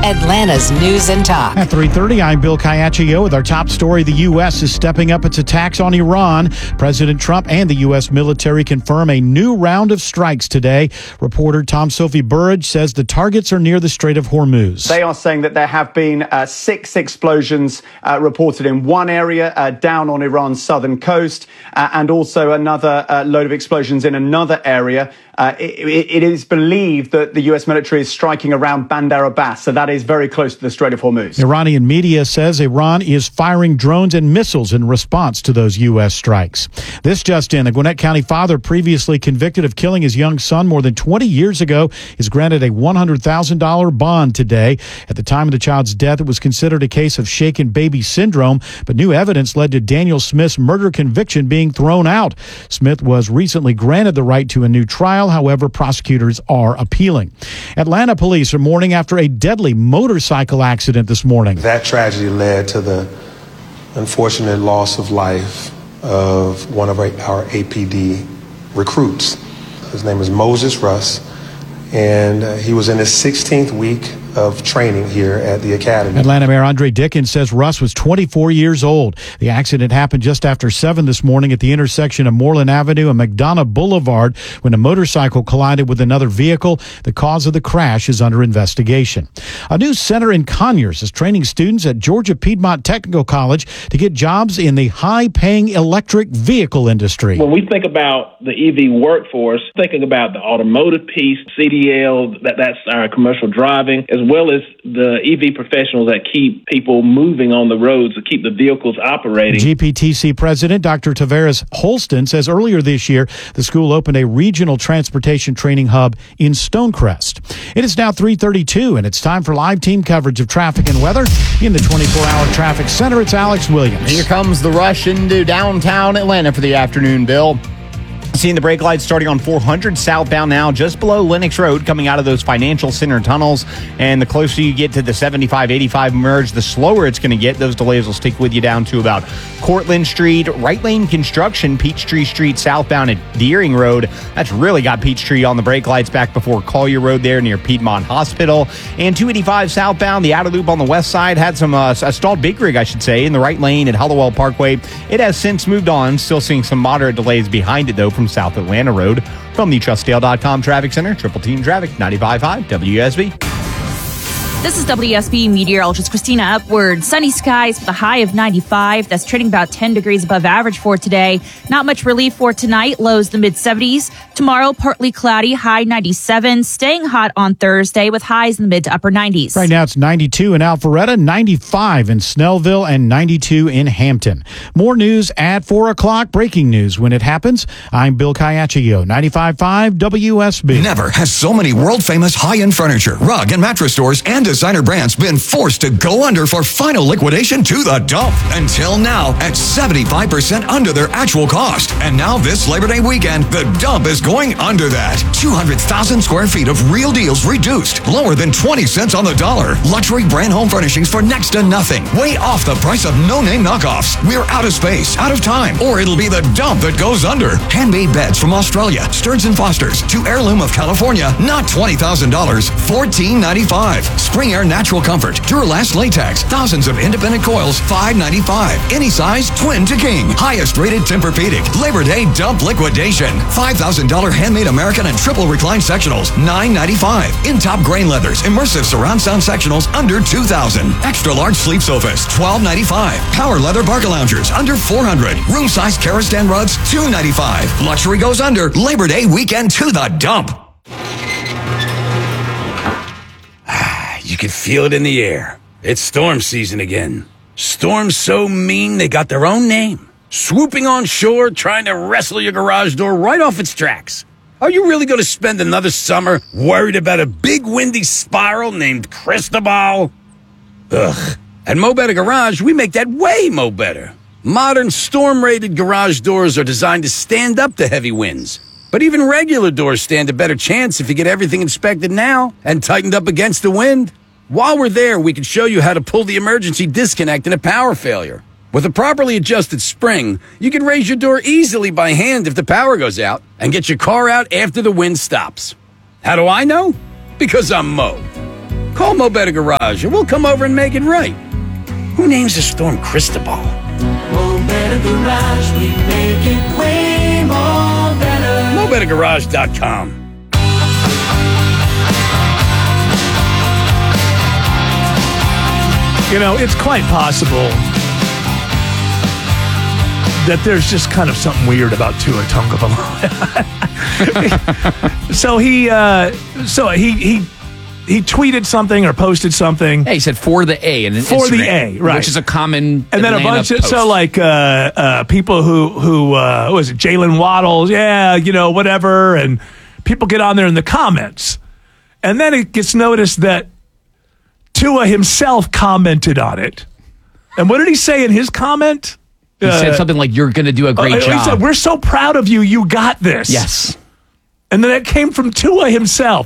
Atlanta's News and Talk. At 3:30, I'm Bill Caiaccio with our top story. The U.S. is stepping up its attacks on Iran. President Trump and the U.S. military confirm a new round of strikes today. Reporter Tom Sophie Burridge says the targets are near the Strait of Hormuz. They are saying that there have been 6 explosions reported in one area down on Iran's southern coast, and also another load of explosions in another area. It is believed that the U.S. military is striking around Bandar Abbas, so that is very close to the Strait of Hormuz. Iranian media says Iran is firing drones and missiles in response to those U.S. strikes. This just in, a Gwinnett County father previously convicted of killing his young son more than 20 years ago is granted a $100,000 bond today. At the time of the child's death, it was considered a case of shaken baby syndrome, but new evidence led to Daniel Smith's murder conviction being thrown out. Smith was recently granted the right to a new trial. However, prosecutors are appealing. Atlanta police are mourning after a deadly motorcycle accident this morning. That tragedy led to the unfortunate loss of life of one of our APD recruits. His name is Moses Russ, and he was in his 16th week of training here at the academy. Atlanta Mayor Andre Dickens says Russ was 24 years old. The accident happened just after 7 this morning at the intersection of Moreland Avenue and McDonough Boulevard when a motorcycle collided with another vehicle. The cause of the crash is under investigation. A new center in Conyers is training students at Georgia Piedmont Technical College to get jobs in the high-paying electric vehicle industry. When we think about the EV workforce, thinking about the automotive piece, CDL, that's our commercial driving, as well as the EV professionals that keep people moving on the roads, to keep the vehicles operating. GPTC President Dr. Tavares Holston says earlier this year the school opened a regional transportation training hub in Stonecrest. It is now 3:32, and it's time for live team coverage of traffic and weather. In the 24-hour traffic center, it's Alex Williams. Here comes the rush into downtown Atlanta for the afternoon, Bill. Seeing the brake lights starting on 400 southbound now, just below Lenox Road, coming out of those financial center tunnels. And the closer you get to the 75-85 merge, the slower it's going to get. Those delays will stick with you down to about Cortlandt Street. Right lane construction, Peachtree Street southbound at Deering Road. That's really got Peachtree on the brake lights back before Collier Road there near Piedmont Hospital. And 285 southbound, the outer loop on the west side had some a stalled big rig, I should say, in the right lane at Hollowell Parkway. It has since moved on. Still seeing some moderate delays behind it, though, from South Atlanta Road. From the TrustDale.com Traffic Center, Triple Team Traffic, 95.5 WSB. This is WSB meteorologist Christina Upward. Sunny skies with a high of 95. That's trending about 10 degrees above average for today. Not much relief for tonight. Lows the mid-70s. Tomorrow, partly cloudy, high 97. Staying hot on Thursday with highs in the mid to upper 90s. Right now it's 92 in Alpharetta, 95 in Snellville, and 92 in Hampton. More news at 4 o'clock. Breaking news when it happens. I'm Bill Caiaccio, 95.5 WSB. Never has so many world-famous high-end furniture, rug, and mattress stores and designer brands been forced to go under for final liquidation to the dump. Until now, at 75% under their actual cost. And now this Labor Day weekend, the dump is going under that. 200,000 square feet of real deals reduced, lower than 20 cents on the dollar. Luxury brand home furnishings for next to nothing. Way off the price of no-name knockoffs. We're out of space, out of time, or it'll be the dump that goes under. Handmade beds from Australia, Stearns & Foster's, to Heirloom of California, not $20,000, $14.95. Spring Air Natural Comfort, Duralast Latex, thousands of independent coils, $5.95. Any size, twin to king. Highest rated Tempur-Pedic. Labor Day dump liquidation. $5,000 handmade American and triple recline sectionals, $9.95. In-top grain leathers, immersive surround sound sectionals, under $2,000. Extra large sleep sofas, $12.95. Power leather Barca loungers, under $400. Room size Karastan rugs, $2.95. Luxury goes under. Labor Day weekend to the dump. You can feel it in the air. It's storm season again. Storms so mean they got their own name. Swooping on shore, trying to wrestle your garage door right off its tracks. Are you really going to spend another summer worried about a big windy spiral named Cristobal? Ugh. At Mo Better Garage, we make that way mo better. Modern storm-rated garage doors are designed to stand up to heavy winds. But even regular doors stand a better chance if you get everything inspected now and tightened up against the wind. While we're there, we can show you how to pull the emergency disconnect in a power failure. With a properly adjusted spring, you can raise your door easily by hand if the power goes out and get your car out after the wind stops. How do I know? Because I'm Mo. Call Mo Better Garage and we'll come over and make it right. Who names the storm Cristobal? Mo Better Garage, we make it way more better. MoBetterGarage.com. You know, it's quite possible that there's just kind of something weird about Tua Tagovailoa. So he tweeted something or posted something. Yeah, he said for the A and for the A, right, which is a common. And then Atlanta a bunch of post. People who was it Jalen Waddle? Yeah, whatever, and people get on there in the comments, and then it gets noticed that Tua himself commented on it. And what did he say in his comment? He said something like, "You're going to do a great job." He said, "We're so proud of you. You got this." Yes. And then it came from Tua himself.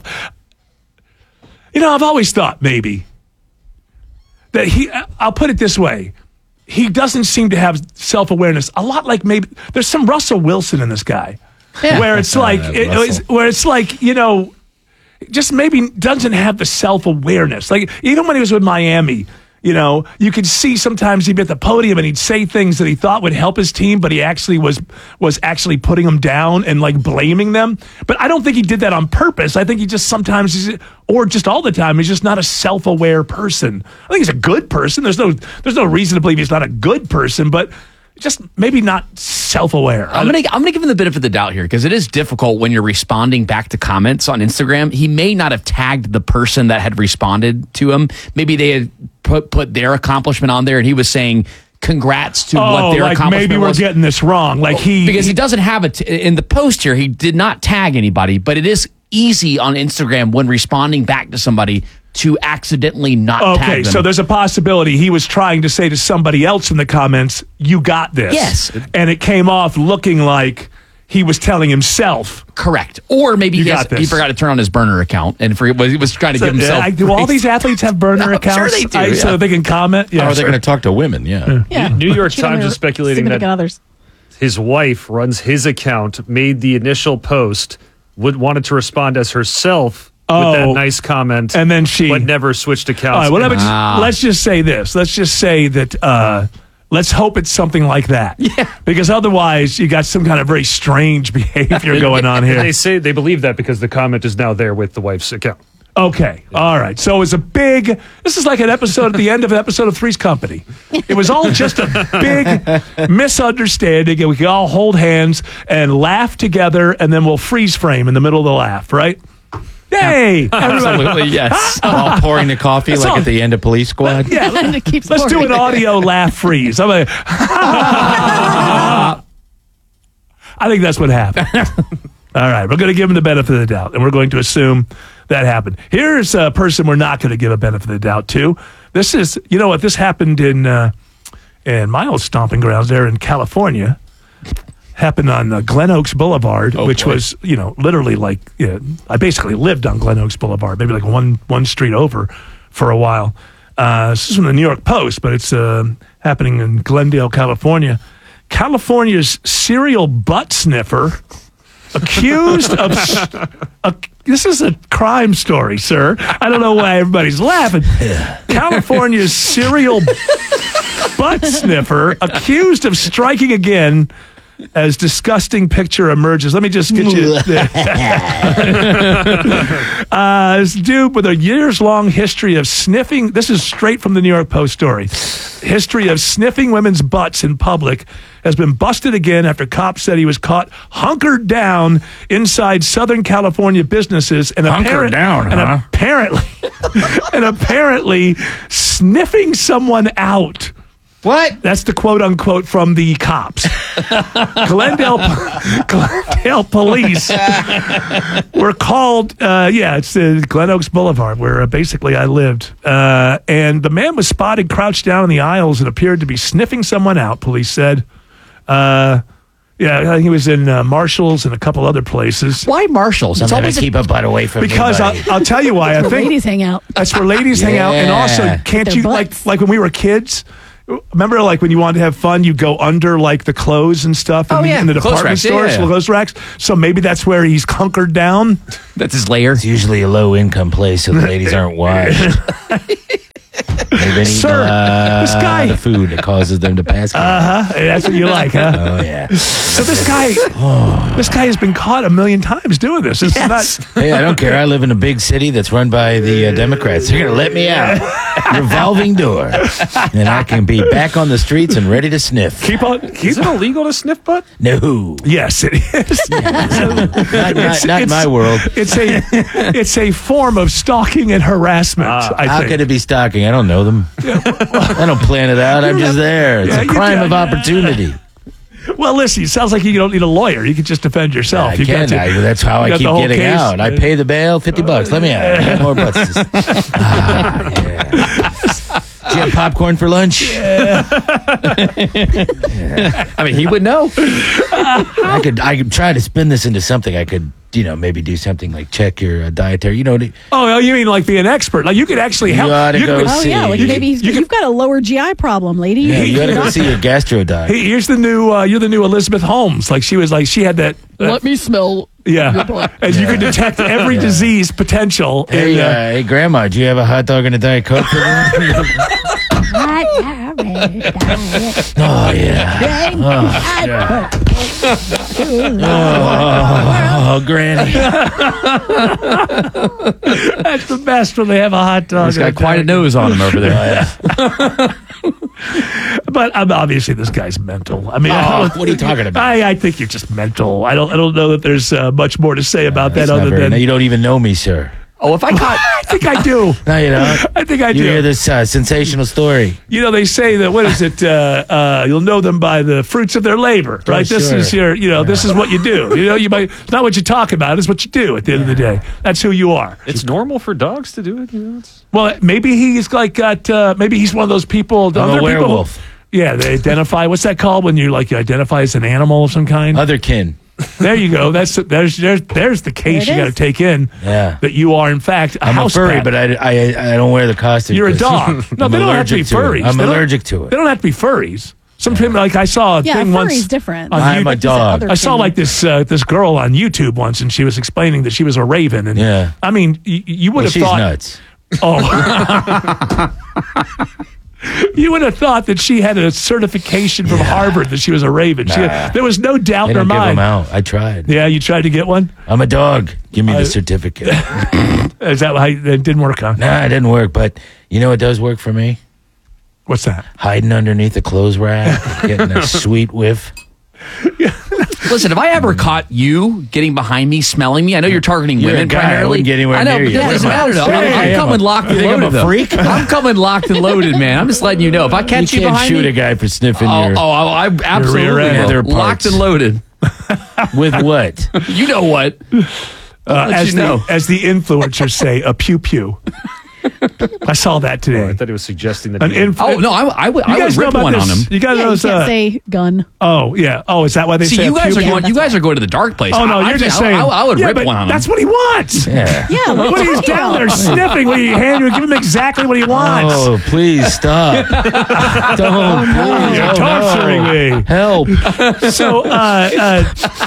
I've always thought maybe that I'll put it this way. He doesn't seem to have self-awareness. A lot like maybe there's some Russell Wilson in this guy where it's like, just maybe doesn't have the self-awareness. Like even when he was with Miami, you could see sometimes he'd be at the podium and he'd say things that he thought would help his team, but he actually was actually putting them down and like blaming them. But I don't think he did that on purpose. I think he just sometimes, or just all the time, he's just not a self-aware person. I think he's a good person. There's no reason to believe he's not a good person, but just maybe not self-aware. I'm gonna give him the benefit of the doubt here because it is difficult when you're responding back to comments on Instagram. He may not have tagged the person that had responded to him. Maybe they had put their accomplishment on there, and he was saying congrats to what their accomplishment maybe we're was. Getting this wrong. Because he doesn't have it in the post here. He did not tag anybody, but it is easy on Instagram when responding back to somebody to accidentally not tag them. Okay, so there's a possibility he was trying to say to somebody else in the comments, "You got this." Yes. And it came off looking like he was telling himself. Correct. Or maybe he forgot to turn on his burner account and he was trying to give himself. Do all these athletes have burner accounts? Sure they do. So they can comment? How are they going to talk to women? Yeah. New York Times is speculating that others. His wife runs his account, made the initial post, wanted to respond as herself with that nice comment, and then but never switched accounts. All right, well, let's just say this. Let's just say that. Let's hope it's something like that. Yeah. Because otherwise, you got some kind of very strange behavior going on here. They believe that because the comment is now there with the wife's account. Okay. Yeah. All right. So it's this is like an episode at the end of an episode of Three's Company. It was all just a big misunderstanding, and we could all hold hands and laugh together, and then we'll freeze frame in the middle of the laugh, right? Yay! Absolutely, yes. While pouring the coffee like at the end of Police Squad. Yeah, let's do an audio laugh freeze. I'm like, I think that's what happened. All right, we're going to give him the benefit of the doubt, and we're going to assume that happened. Here's a person we're not going to give a benefit of the doubt to. This is, this happened in my old stomping grounds there in California. Happened on Glen Oaks Boulevard, which was, literally like, I basically lived on Glen Oaks Boulevard, maybe like one street over for a while. This is from the New York Post, but it's happening in Glendale, California. California's serial butt sniffer accused of... this is a crime story, sir. I don't know why everybody's laughing. California's serial butt sniffer accused of striking again as disgusting picture emerges. Let me just get you this dude with a years-long history of sniffing. This is straight from the New York Post story. History of sniffing women's butts in public has been busted again after cops said he was caught hunkered down inside Southern California businesses and apparently sniffing someone out. What? That's the quote-unquote from the cops. Glendale police were called, it's Glen Oaks Boulevard, where basically I lived. And the man was spotted crouched down in the aisles and appeared to be sniffing someone out, police said. I think he was in Marshall's and a couple other places. Why Marshall's? It's always keep a butt away from because I'll tell you why. That's where ladies hang out. That's where ladies hang out. And also, can't Their you, butts. like when we were kids... Remember, like when you wanted to have fun, you go under like the clothes and stuff in, in the Clothes department racks. stores, clothes racks. So maybe that's where he's hunkered down. That's his lair. It's usually a low-income place, so the ladies aren't washed. They've been eating a lot this guy- of food that causes them to pass. That's what you like, huh? Oh yeah. So this guy has been caught a million times doing this. It's not. Hey, I don't care. I live in a big city that's run by the Democrats. They're gonna let me out. Revolving door, and I can be back on the streets and ready to sniff. Is it illegal to sniff butt? No. Yes, it is. Not in my world. It's a form of stalking and harassment. I How think. could it be stalking? I don't know them. I don't plan it out. I'm just there. It's a crime of opportunity. Well, listen, it sounds like you don't need a lawyer. You can just defend yourself. I can. That's how I keep getting out. I pay the bail, $50. Let me out. I got more butts. Do you have popcorn for lunch? I mean, he would know. I could try to spin this into something. I could, maybe do something like check your dietary. Oh, you mean like be an expert? Like you could actually help. You ought to go Oh see. yeah, like maybe you've got a lower GI problem, lady. Yeah, you got to go see your gastro doc. Here's the new. You're the new Elizabeth Holmes. Like she had that. Let me smell. Yeah, and you can detect every disease potential. Hey, hey, Grandma, do you have a hot dog and a Diet Coke for me? Oh yeah. Oh, Granny. That's the best when they have a hot dog. He's got quite a nose on him over there. But obviously, this guy's mental. I mean, what are you talking about? I think you're just mental. I don't know that there's much more to say about that other than you don't even know me, sir. Oh, if I caught, I think I do. No, you don't. I think I do. You hear this sensational story? They say that what is it? You'll know them by the fruits of their labor, right? This sure. is your, this is what you do. You might. It's not what you talk about. It's what you do. At the end of the day, that's who you are. It's normal for dogs to do it. Well, maybe he's like got. Maybe he's one of those people. I'm a werewolf. Yeah, they identify. What's that called when you identify as an animal of some kind? Otherkin. There you go. There's the case you got to take in. Yeah. That you are in fact I'm house a furry, pet. but I don't wear the costume. You're a dog. No, they don't have to be furries. I'm allergic to it. They don't have to be furries. Sometimes, like I saw a thing once. furry's different. I'm a dog. I saw like this girl on YouTube once, and she was explaining that she was a raven. And I mean, you would have she's thought nuts. Oh. You would have thought that she had a certification from Harvard that she was a raven. There was no doubt in her mind. Give them out. I tried. Yeah, you tried to get one? I'm a dog. Give me the certificate. Is that why it didn't work, huh? Nah, it didn't work. But you know what does work for me? What's that? Hiding underneath a clothes rack, getting a sweet whiff. Listen, if I ever caught you getting behind me, smelling me, I know you're targeting You're women a guy. I primarily. wouldn't get anywhere I know, near but you. that doesn't matter. Though. I'm coming locked and You think I'm loaded. a freak? I'm coming locked and loaded, man. I'm just letting you know. If I catch You you can't behind shoot me, a guy for sniffing I your absolutely rear end. will. Other Locked parts. and loaded. With what? You know what? As the influencers say, a pew pew. I saw that today. I thought he was suggesting that. I would rip one on him. You guys know you can't say gun. Oh yeah. Oh, is that why they See, say? you guys a are pew going. You guys are going to the dark place. Oh no, you're just saying. I would rip but one on him. That's what he wants. Yeah. Yeah. When he's down there sniffing, when you give him exactly what he wants. Oh, please stop. Don't. Please. You're torturing me. Help. So, are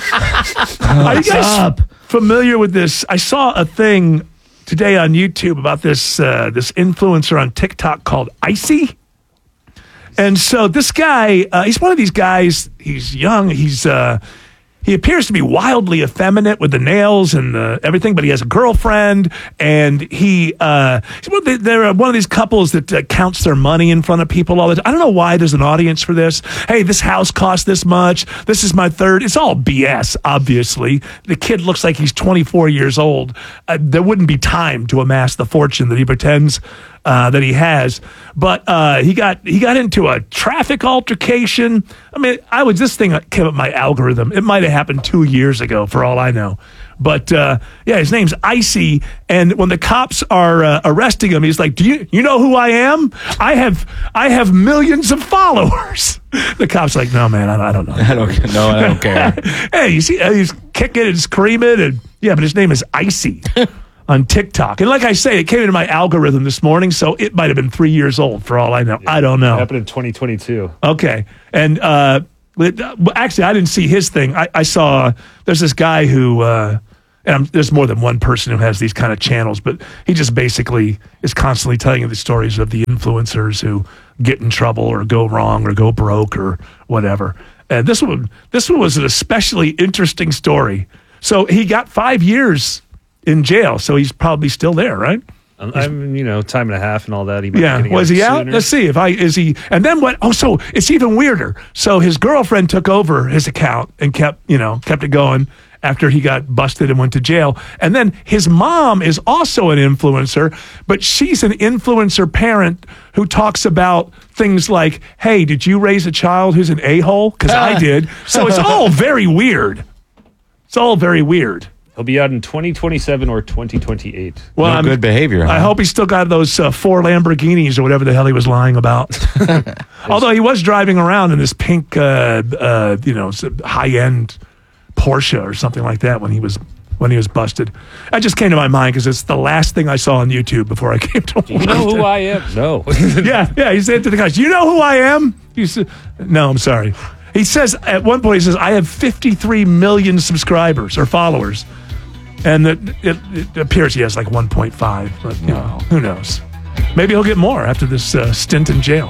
you guys familiar with this? I saw a thing today on YouTube about this influencer on TikTok called Icy. And so this guy, he's one of these guys. He's young. He appears to be wildly effeminate with the nails and everything, but he has a girlfriend, and they're one of these couples that counts their money in front of people all the time. I don't know why there's an audience for this. Hey, this house costs this much. This is my third. It's all BS, obviously. The kid looks like he's 24 years old. There wouldn't be time to amass the fortune that he pretends that he has, but he got into a traffic altercation. I mean, this thing came up my algorithm. It might have happened 2 years ago, for all I know. But his name's Icy, and when the cops are arresting him, he's like, "Do you know who I am? I have millions of followers." The cops are like, "No, man, I don't know. I don't care." Hey, you see, he's kicking and screaming, and but his name is Icy. on TikTok. And like I say, it came into my algorithm this morning, so it might have been 3 years old for all I know. I don't know. It happened in 2022. Okay. And actually, I didn't see his thing. I saw there's this guy who, and there's more than one person who has these kind of channels, but he just basically is constantly telling you the stories of the influencers who get in trouble or go wrong or go broke or whatever. And this one was an especially interesting story. So he got 5 years in jail, so he's probably still there, right? I'm time and a half and all that. Was he out? Sooner. Let's see is he. And then what? Oh, so it's even weirder. So his girlfriend took over his account and kept it going after he got busted and went to jail. And then his mom is also an influencer, but she's an influencer parent who talks about things like, "Hey, did you raise a child who's an a-hole? Because I did." So it's all very weird. It's all very weird. He'll be out in 2027 or 2028. Well, good behavior. Huh? I hope he's still got those 4 Lamborghinis or whatever the hell he was lying about. Although he was driving around in this pink, high-end Porsche or something like that when he was busted. That just came to my mind because it's the last thing I saw on YouTube before I came to work. You know who I am? No. Yeah. He said to the guys, "You know who I am?" He said, "No, I'm sorry." He says at one point, he says, "I have 53 million subscribers or followers." And it appears he has like 1.5, but who knows? Maybe he'll get more after this stint in jail.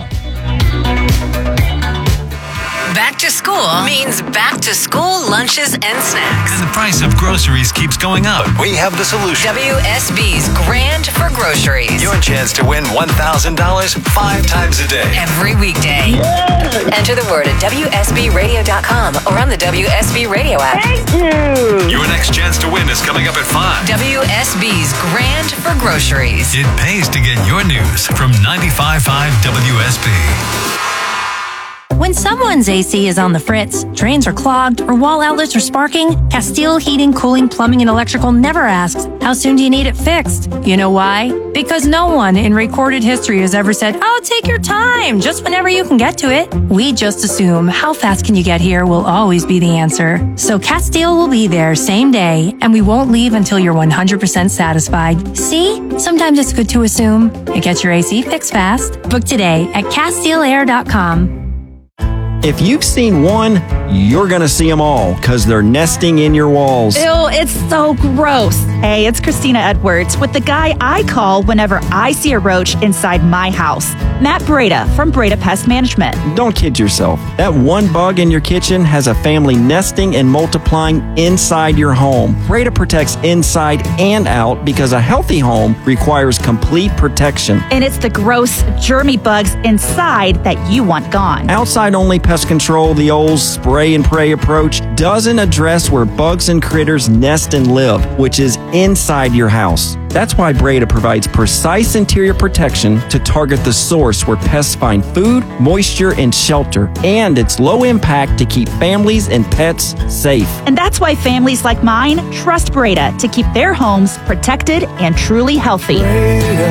Back to school means back to school lunches and snacks. And the price of groceries keeps going up. We have the solution. WSB's Grand for Groceries. Your chance to win $1,000 5 times a day. Every weekday. Enter the word at WSBradio.com or on the WSB Radio app. Thank you. Your next chance to win is coming up at 5. WSB's Grand for Groceries. It pays to get your news from 95.5 WSB. When someone's AC is on the fritz, drains are clogged, or wall outlets are sparking, Castile Heating, Cooling, Plumbing, and Electrical never asks, how soon do you need it fixed? You know why? Because no one in recorded history has ever said, oh, take your time, just whenever you can get to it. We just assume how fast can you get here will always be the answer. So Castile will be there same day, and we won't leave until you're 100% satisfied. See? Sometimes it's good to assume. It gets your AC fixed fast. Book today at CastileAir.com. If you've seen one, you're going to see them all because they're nesting in your walls. Ew, it's so gross. Hey, it's Christina Edwards with the guy I call whenever I see a roach inside my house. Matt Breda from Breda Pest Management. Don't kid yourself. That one bug in your kitchen has a family nesting and multiplying inside your home. Breda protects inside and out because a healthy home requires complete protection. And it's the gross, germy bugs inside that you want gone. Outside-only pest control, the old spray and pray approach, doesn't address where bugs and critters nest and live, which is inside your house. That's why Breda provides precise interior protection to target the source where pests find food, moisture, and shelter. And it's low impact to keep families and pets safe. And that's why families like mine trust Breda to keep their homes protected and truly healthy. Breda,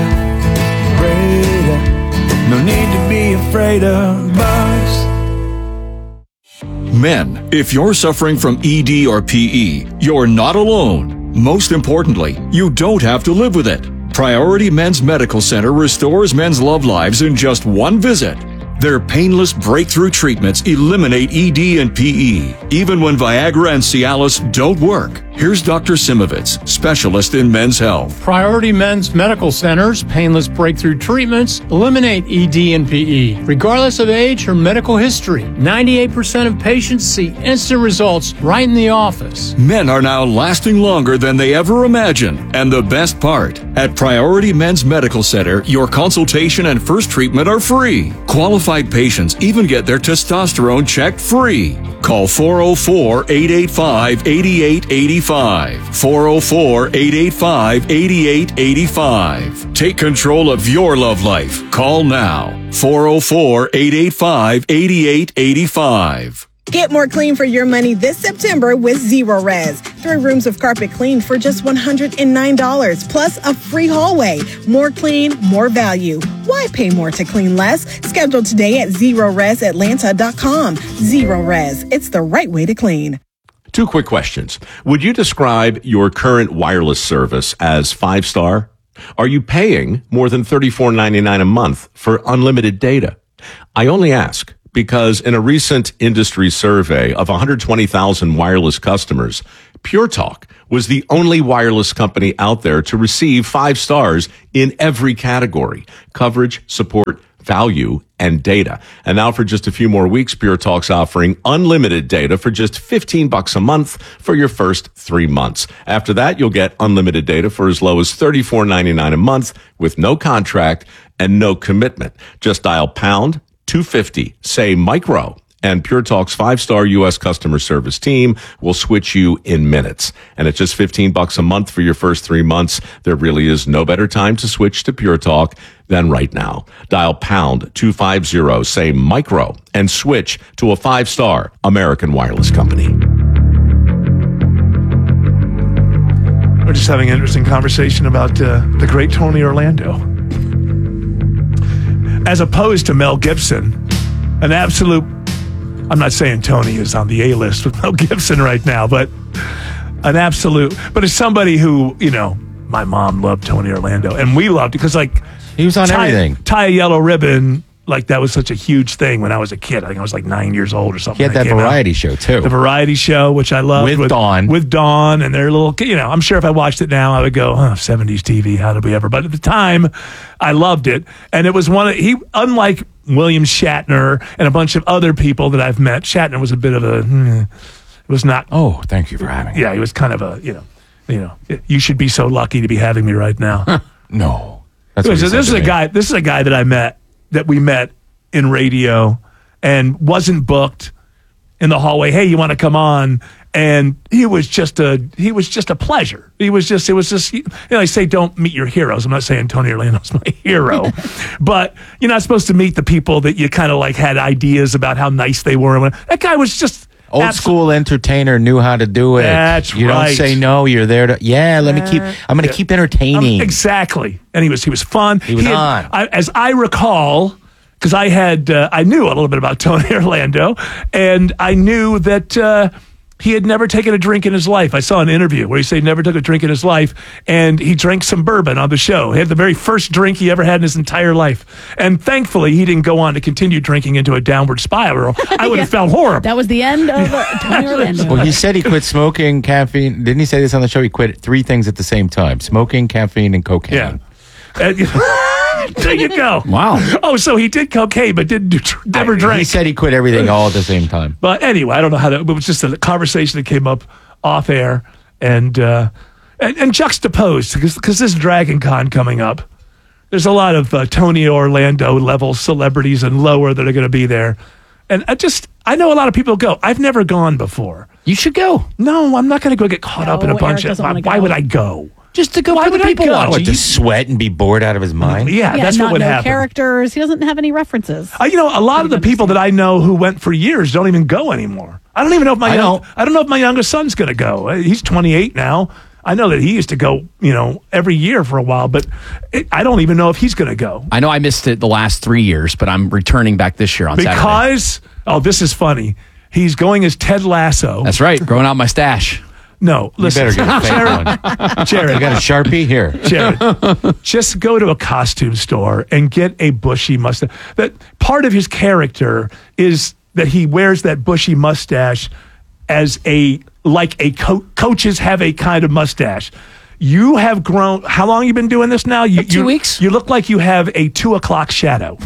no need to be afraid of bugs. Men, if you're suffering from ED or PE, you're not alone. Most importantly, you don't have to live with it. Priority Men's Medical Center restores men's love lives in just one visit. Their painless breakthrough treatments eliminate ED and PE, even when Viagra and Cialis don't work. Here's Dr. Simovitz, specialist in men's health. Priority Men's Medical Center's painless breakthrough treatments eliminate ED and PE, regardless of age or medical history. 98% of patients see instant results right in the office. Men are now lasting longer than they ever imagined. And the best part, at Priority Men's Medical Center, your consultation and first treatment are free. Qualified patients even get their testosterone checked free. Call 404-885-8885. 404-885-8885. Take control of your love life. Call now. 404-885-8885. Get more clean for your money this September with Zero Res. 3 rooms of carpet cleaned for just $109, plus a free hallway. More clean, more value. Why pay more to clean less? Schedule today at ZeroResAtlanta.com. Zero Res, it's the right way to clean. Two quick questions. Would you describe your current wireless service as 5-star? Are you paying more than $34.99 a month for unlimited data? I only ask because in a recent industry survey of 120,000 wireless customers, Pure Talk was the only wireless company out there to receive 5 stars in every category: coverage, support, value, and data. And now for just a few more weeks, Pure Talk's offering unlimited data for just $15 a month for your first 3 months. After that, you'll get unlimited data for as low as $34.99 a month with no contract and no commitment. Just dial pound 250, say micro, and Pure Talk's 5-star U.S. customer service team will switch you in minutes. And at just $15 a month for your first 3 months, there really is no better time to switch to Pure Talk than right now. Dial pound 250, say micro, and switch to a 5-star American wireless company. We're just having an interesting conversation about the great Tony Orlando. As opposed to Mel Gibson, an absolute, I'm not saying Tony is on the A-list with Mel Gibson right now, but an absolute, but as somebody who, you know, my mom loved Tony Orlando, and we loved it because, like, he was on everything. Tie a Yellow Ribbon, like, that was such a huge thing when I was a kid. I think I was like 9 years old or something. He had that variety show, too. The variety show, which I loved. With Dawn. With Dawn, and their little, you know, I'm sure if I watched it now, I would go, 70s TV, how did we ever? But at the time, I loved it. And it was unlike William Shatner and a bunch of other people that I've met, Shatner was a bit of it was not. Oh, thank you for having me. Yeah, he was kind of a, you know, you should be so lucky to be having me right now. No. This is a guy that we met in radio and wasn't booked in the hallway. Hey, you want to come on? And he was just a pleasure. It was just, you know, I say don't meet your heroes. I'm not saying Tony Orlando's my hero, but you're not supposed to meet the people that you kind of like had ideas about how nice they were. That guy was just old school entertainer, knew how to do it. That's you right. don't say no. You're there to. Yeah, I'm going to keep entertaining. Exactly. And he was fun. He was on. As I recall, because I knew a little bit about Tony Orlando, and I knew that he had never taken a drink in his life. I saw an interview where he said he never took a drink in his life, and he drank some bourbon on the show. He had the very first drink he ever had in his entire life. And thankfully, he didn't go on to continue drinking into a downward spiral. I would have felt horrible. That was the end of Tony Orlando. Well, he said he quit smoking, caffeine. Didn't he say this on the show? He quit 3 things at the same time: smoking, caffeine, and cocaine. Yeah. There you go. Wow. Oh, so he did cocaine, but never drank. He said he quit everything all at the same time. But anyway, I don't know how it was just a conversation that came up off air and juxtaposed because this Dragon Con coming up, there's a lot of Tony Orlando level celebrities and lower that are going to be there. And I know a lot of people go. I've never gone before. You should go. No, I'm not going to go get caught up in a bunch of. Why would I go? Just to go for the people watching. What, to sweat and be bored out of his mind? Yeah, that's what would happen. Characters. He doesn't have any references. You know, a lot of the people that I know who went for years don't even go anymore. I don't even know if I don't know if my youngest son's going to go. He's 28 now. I know that he used to go, every year for a while, but I don't even know if he's going to go. I know I missed it the last 3 years, but I'm returning back this year on Saturday. This is funny. He's going as Ted Lasso. That's right, growing out my stash. No, listen. You better get a fake one. Jared. You got a Sharpie? Here. Jared, just go to a costume store and get a bushy mustache. That part of his character is that he wears that bushy mustache as coaches have a kind of mustache. You have grown. How long have you been doing this now? 2 weeks. You look like you have a 2:00 shadow.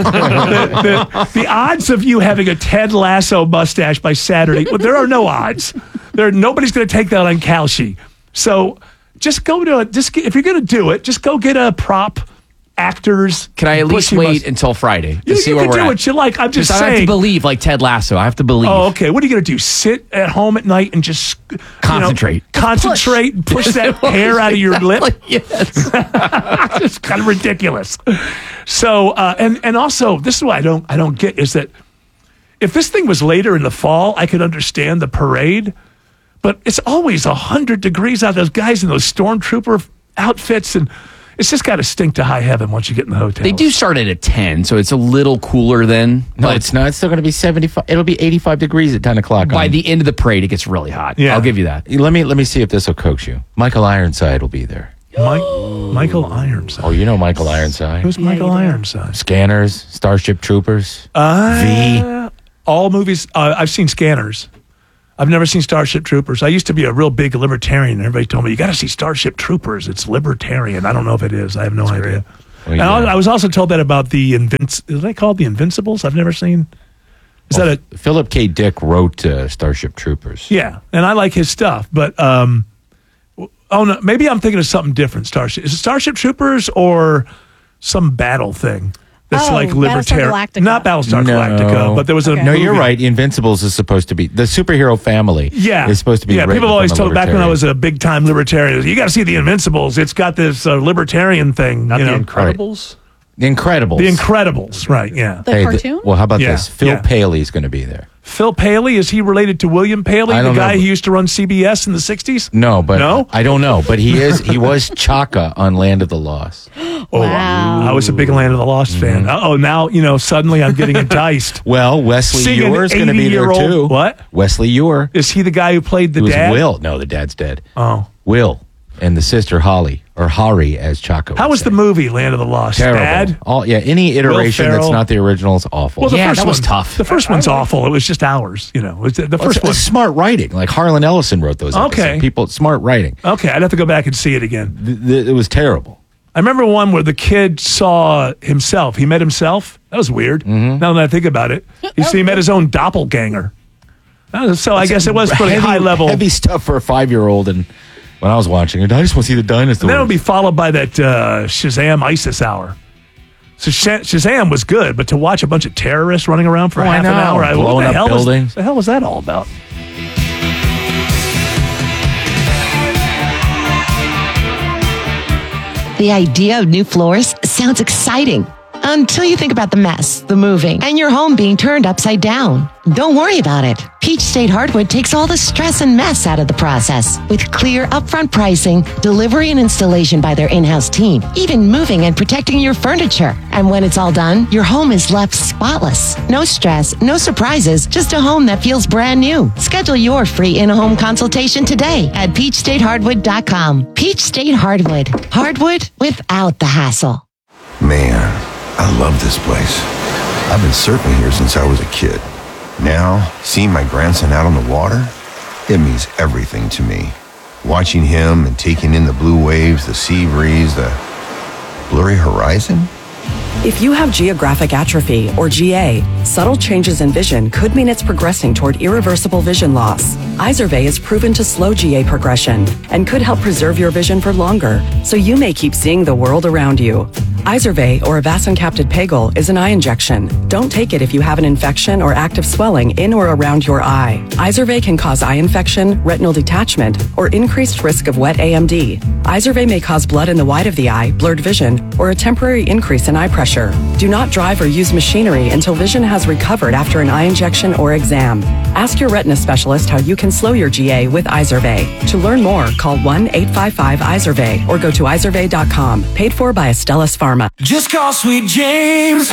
the odds of you having a Ted Lasso mustache by Saturday, there are no odds. Nobody's going to take that on Kalshi. So just go to if you're going to do it, just go get a prop actors. Can I at least wait until Friday to see where we're at? You can do what you like. I'm just saying. I have to believe like Ted Lasso. I have to believe. Oh, okay. What are you going to do? Sit at home at night and just concentrate. Push that hair out of your lip? Yes. It's kind of ridiculous. So, and also, this is what I don't get is that if this thing was later in the fall, I could understand the parade, but it's always 100 degrees out. Those guys in those stormtrooper outfits, and It's just got to stink to high heaven once you get in the hotel. They do start at 10, so it's a little cooler then. No, it's not. It's still going to be 75. It'll be 85 degrees at 10 o'clock. By the end of the parade, it gets really hot. Yeah. I'll give you that. Let me see if this will coax you. Michael Ironside will be there. Michael Ironside. Oh, you know Michael Ironside. Who's Michael Ironside? Scanners, Starship Troopers, V. All movies. I've seen Scanners. I've never seen Starship Troopers. I used to be a real big libertarian. Everybody told me, you got to see Starship Troopers. It's libertarian. I don't know if it is. I have no idea. Well, I was also told that about the is they called the Invincibles? I've never seen. Is that a Philip K. Dick wrote Starship Troopers. Yeah, and I like his stuff, but oh no, maybe I'm thinking of something different. Starship is it Starship Troopers or some battle thing that's like libertarian? Not Battlestar Galactica, but there was a No, movie. you're right. Invincibles is supposed to be the superhero family. Yeah, is supposed to be. Yeah, written people always from a told back when I libertarian. was a big time libertarian, you got to see the Invincibles. It's got this libertarian thing. Not you the know? Incredibles? The Incredibles. The Incredibles, right? Yeah. The cartoon? Well, how about Yeah, this? Phil yeah. Paley's going to be there. Phil Paley, is he related to William Paley, I the don't guy know. who used to run CBS in the 60s? No, but No? I don't know. But he is. He was Chaka on Land of the Lost. Oh, I was a big Land of the Lost fan. Oh, now, suddenly I'm getting enticed. Well, Wesley Seeing Ewer is going to be there 80-year-old too. What? Wesley Ewer. Is he the guy who played the Who's dad? Will? No, the dad's dead. Oh. Will and the sister Holly, or Hari as Chaka. How was the movie Land of the Lost? Terrible. Bad? Any iteration that's Ferrell? not the original is awful. Well, the yeah, first that was one, tough. The first one's awful. It was just ours. The first one. Smart writing. Like Harlan Ellison wrote those episodes. Okay. People, smart writing. Okay, I'd have to go back and see it again. It was terrible. I remember one where the kid saw himself. He met himself. That was weird. Mm-hmm. Now that I think about it, he met his own doppelganger. So I guess it was pretty high level. Heavy stuff for a 5-year-old. And when I was watching it, I just want to see the dinosaurs. And then it would be followed by that Shazam ISIS hour. So Shazam was good, but to watch a bunch of terrorists running around for half an hour, what Blowing the up hell buildings. the hell was that all about? The idea of new floors sounds exciting until you think about the mess, the moving, and your home being turned upside down. Don't worry about it. Peach State Hardwood takes all the stress and mess out of the process with clear upfront pricing, delivery and installation by their in-house team, even moving and protecting your furniture. And when it's all done, your home is left spotless. No stress, no surprises, just a home that feels brand new. Schedule your free in-home consultation today at peachstatehardwood.com. Peach State Hardwood. Hardwood without the hassle. Man, I love this place. I've been surfing here since I was a kid. Now, seeing my grandson out on the water, it means everything to me. Watching him and taking in the blue waves, the sea breeze, the blurry horizon. If you have geographic atrophy, or GA, subtle changes in vision could mean it's progressing toward irreversible vision loss. Izervay is proven to slow GA progression and could help preserve your vision for longer, so you may keep seeing the world around you. Izervay, or avacincaptad pegol, is an eye injection. Don't take it if you have an infection or active swelling in or around your eye. Izervay can cause eye infection, retinal detachment, or increased risk of wet AMD. Izervay may cause blood in the white of the eye, blurred vision, or a temporary increase in eye pressure. Do not drive or use machinery until vision has recovered after an eye injection or exam. Ask your retina specialist how you can slow your GA with Izervay. To learn more, call 1-855-IZERVAY or go to izervay.com. Paid for by Astellas Pharma. Just call Sweet James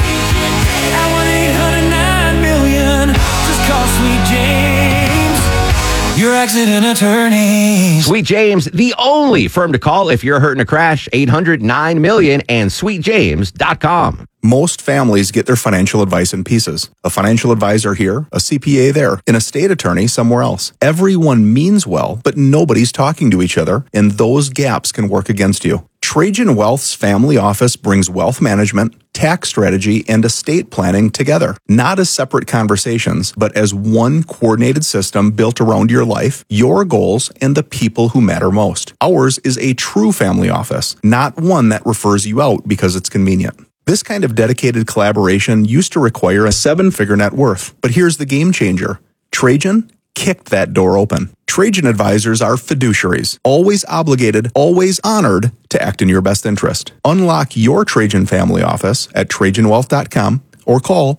at 1-800-9-million. Just call Sweet James, your accident attorney. Sweet James, the only firm to call if you're hurt in a crash. 800-9-million and sweetjames.com. Most families get their financial advice in pieces. A financial advisor here, a CPA there, an estate attorney somewhere else. Everyone means well, but nobody's talking to each other, and those gaps can work against you. Trajan Wealth's family office brings wealth management, tax strategy, and estate planning together, not as separate conversations, but as one coordinated system built around your life, your goals, and the people who matter most. Ours is a true family office, not one that refers you out because it's convenient. This kind of dedicated collaboration used to require a 7-figure net worth, but here's the game changer. Trajan kicked that door open. Trajan advisors are fiduciaries, always obligated, always honored to act in your best interest. Unlock your Trajan family office at TrajanWealth.com or call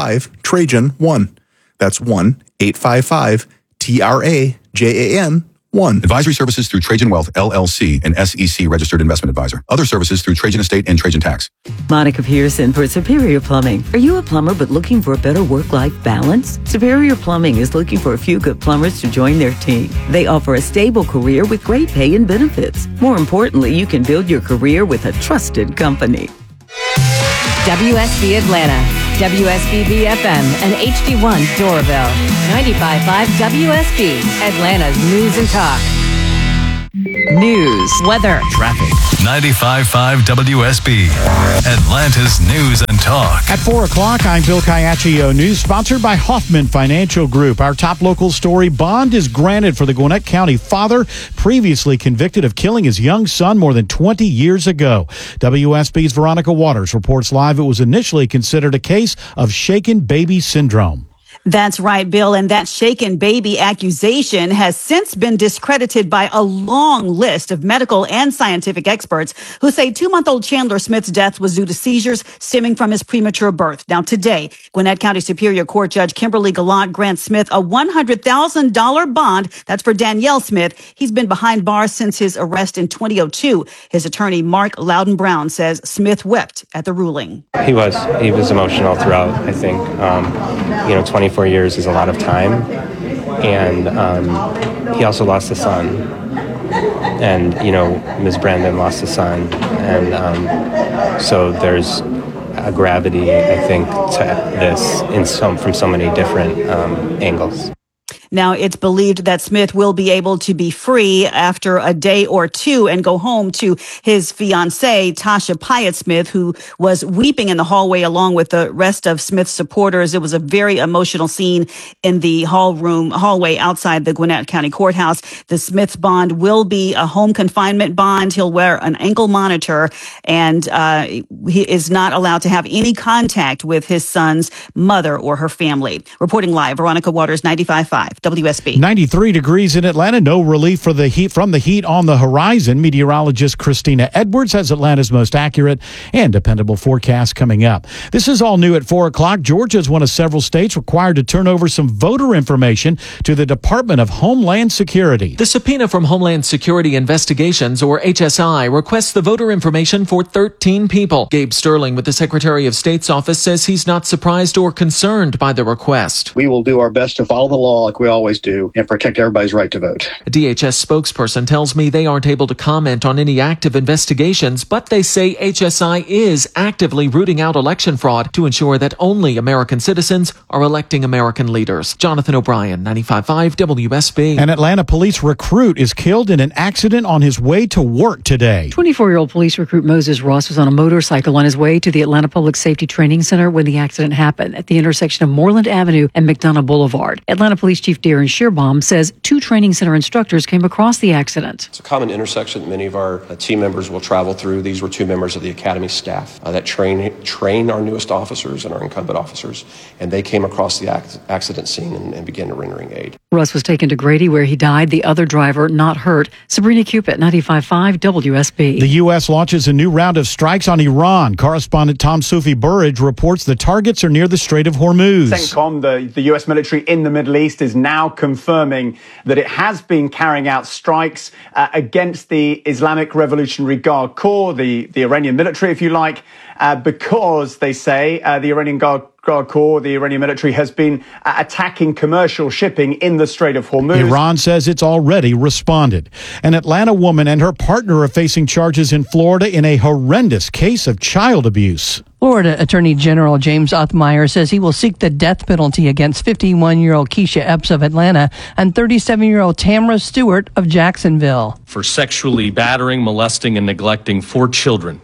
1-855-TRAJAN-1. That's 1-855-TRAJAN-1. 1. Advisory services through Trajan Wealth, LLC, an SEC registered investment advisor. Other services through Trajan Estate and Trajan Tax. Monica Pearson for Superior Plumbing. Are you a plumber but looking for a better work-life balance? Superior Plumbing is looking for a few good plumbers to join their team. They offer a stable career with great pay and benefits. More importantly, you can build your career with a trusted company. WSB Atlanta, WSB BFM, and HD1 Doraville. 95.5 WSB, Atlanta's news and talk. News, weather, traffic. 95.5 WSB, Atlanta's news and talk. At 4 o'clock, I'm Bill Caiaccio. News sponsored by Hoffman Financial Group. Our top local story, bond is granted for the Gwinnett County father previously convicted of killing his young son more than 20 years ago. WSB's Veronica Waters reports live it was initially considered a case of shaken baby syndrome. That's right, Bill. And that shaken baby accusation has since been discredited by a long list of medical and scientific experts who say 2-month-old Chandler Smith's death was due to seizures stemming from his premature birth. Now, today, Gwinnett County Superior Court Judge Kimberly Gallant grants Smith a $100,000 bond. That's for Danielle Smith. He's been behind bars since his arrest in 2002. His attorney, Mark Loudon Brown, says Smith wept at the ruling. He was emotional throughout, I think. 24 years is a lot of time, and he also lost a son, and Ms. Brandon lost a son, and so there's a gravity, I think, to this from so many different angles. Now, it's believed that Smith will be able to be free after a day or two and go home to his fiancée, Tasha Pyatt Smith, who was weeping in the hallway along with the rest of Smith's supporters. It was a very emotional scene in the hallway outside the Gwinnett County Courthouse. The Smith's bond will be a home confinement bond. He'll wear an ankle monitor, and he is not allowed to have any contact with his son's mother or her family. Reporting live, Veronica Waters, 95.5 WSB. 93 degrees in Atlanta. No relief from the heat on the horizon. Meteorologist Christina Edwards has Atlanta's most accurate and dependable forecast coming up. This is all new at 4 o'clock. Georgia is one of several states required to turn over some voter information to the Department of Homeland Security. The subpoena from Homeland Security Investigations, or HSI, requests the voter information for 13 people. Gabe Sterling with the Secretary of State's office says he's not surprised or concerned by the request. We will do our best to follow the law like we always do and protect everybody's right to vote. A DHS spokesperson tells me they aren't able to comment on any active investigations, but they say HSI is actively rooting out election fraud to ensure that only American citizens are electing American leaders. Jonathan O'Brien, 95.5 WSB. An Atlanta police recruit is killed in an accident on his way to work today. 24-year-old police recruit Moses Ross was on a motorcycle on his way to the Atlanta Public Safety Training Center when the accident happened at the intersection of Moreland Avenue and McDonough Boulevard. Atlanta Police Chief Darren Shearbaum says 2 training center instructors came across the accident. It's a common intersection that many of our team members will travel through. These were 2 members of the Academy staff that train our newest officers and our incumbent officers, and they came across the accident scene and began to rendering aid. Russ was taken to Grady where he died. The other driver not hurt. Sabrina Cupid, 95.5 WSB. The U.S. launches a new round of strikes on Iran. Correspondent Tom Sufi Burridge reports the targets are near the Strait of Hormuz. CENTCOM, the U.S. military in the Middle East, is now confirming that it has been carrying out strikes against the Islamic Revolutionary Guard Corps, the Iranian military, if you like, because they say the Iranian Guard Corps, the Iranian military, has been attacking commercial shipping in the Strait of Hormuz. Iran says it's already responded. An Atlanta woman and her partner are facing charges in Florida in a horrendous case of child abuse. Florida Attorney General James Othmeyer says he will seek the death penalty against 51-year-old Keisha Epps of Atlanta and 37-year-old Tamra Stewart of Jacksonville. For sexually battering, molesting, and neglecting 4 children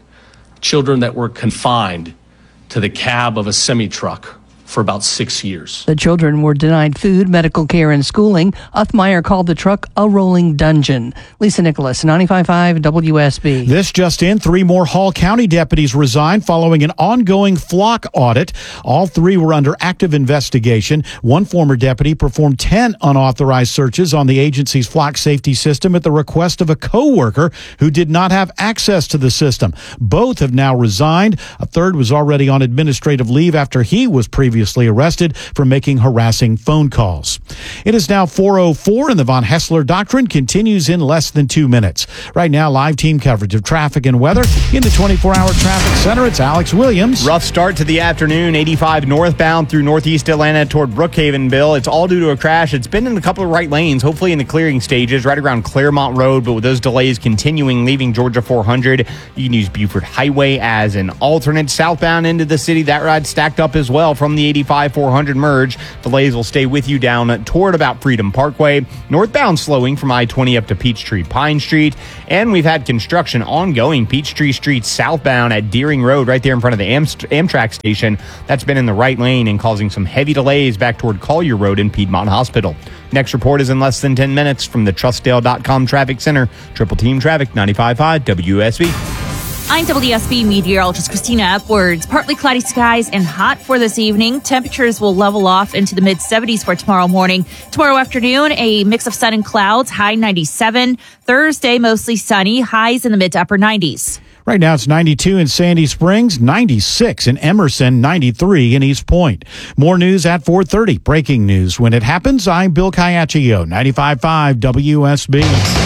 that were confined to the cab of a semi-truck for about 6 years. The children were denied food, medical care, and schooling. Othmeyer called the truck a rolling dungeon. Lisa Nicholas, 95.5 WSB. This just in, 3 more Hall County deputies resigned following an ongoing flock audit. All 3 were under active investigation. One former deputy performed 10 unauthorized searches on the agency's flock safety system at the request of a co-worker who did not have access to the system. Both have now resigned. A third was already on administrative leave after he was previously previously arrested for making harassing phone calls. It is now 4:04 and the Von Hessler Doctrine continues in less than 2 minutes. Right now, live team coverage of traffic and weather in the 24-hour traffic center. It's Alex Williams. Rough start to the afternoon, 85 northbound through northeast Atlanta toward Brookhaven, Bill. It's all due to a crash. It's been in a couple of right lanes, hopefully in the clearing stages, right around Claremont Road, but with those delays continuing, leaving Georgia 400, you can use Buford Highway as an alternate. Southbound into the city, that ride stacked up as well from the 85-400 merge. Delays will stay with you down toward about Freedom Parkway. Northbound slowing from I-20 up to Peachtree Pine Street. And we've had construction ongoing Peachtree Street southbound at Deering Road, right there in front of the Amtrak station. That's been in the right lane and causing some heavy delays back toward Collier Road in Piedmont Hospital. Next report is in less than 10 minutes from the Trustdale.com Traffic Center. Triple Team Traffic, 95.5 WSB. I'm WSB meteorologist Christina Upwards. Partly cloudy skies and hot for this evening. Temperatures will level off into the mid-70s for tomorrow morning. Tomorrow afternoon, a mix of sun and clouds, high 97. Thursday, mostly sunny, highs in the mid to upper 90s. Right now, it's 92 in Sandy Springs, 96 in Emerson, 93 in East Point. More news at 4:30. Breaking news when it happens. I'm Bill Caiaccio, 95.5 WSB.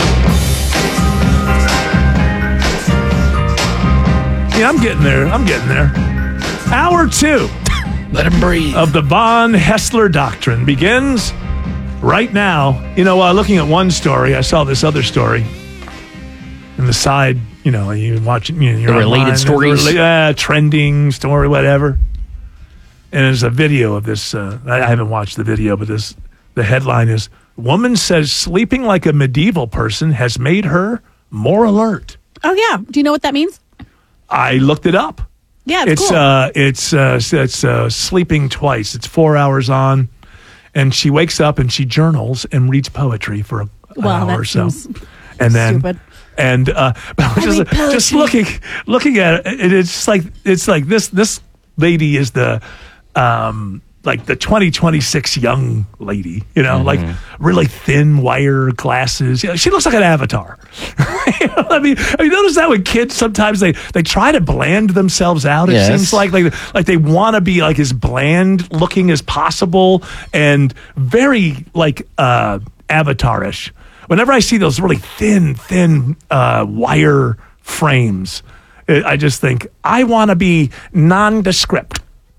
Yeah, I'm getting there. Hour 2. Let him breathe. Of the Von Hessler Doctrine begins right now. Looking at one story, I saw this other story. In the side, you watch it, you're the related stories. Trending story, whatever. And there's a video of this. I haven't watched the video, but the headline is, "Woman says sleeping like a medieval person has made her more alert." Oh, yeah. Do you know what that means? I looked it up. Yeah, it's cool. It's sleeping twice. It's 4 hours on, and she wakes up and she journals and reads poetry for an hour or so, and then stupid. And just looking at it, it's like this lady is the like the 2026 young lady, like really thin wire glasses. She looks like an avatar. I mean, notice that with kids, sometimes they try to bland themselves out. It seems like they want to be like as bland looking as possible and very like avatarish. Whenever I see those really thin wire frames, I just think I want to be nondescript.